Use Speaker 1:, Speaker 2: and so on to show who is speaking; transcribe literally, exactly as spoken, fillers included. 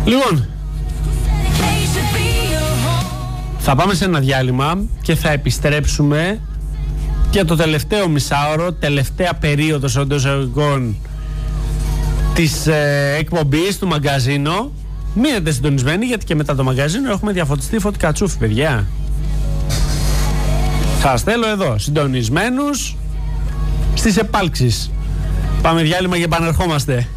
Speaker 1: Λοιπόν, θα πάμε σε ένα διάλειμμα και θα επιστρέψουμε για το τελευταίο μισάωρο, τελευταία περίοδος εντός εισαγωγικών της ε, εκπομπής του μαγκαζίνο. Μείνετε συντονισμένοι, γιατί και μετά το μαγκαζίνο έχουμε διαφωτιστεί φωτικατσούφι, παιδιά. Σας θέλω εδώ, συντονισμένους στις επάλξεις. Πάμε διάλειμμα και επανερχόμαστε.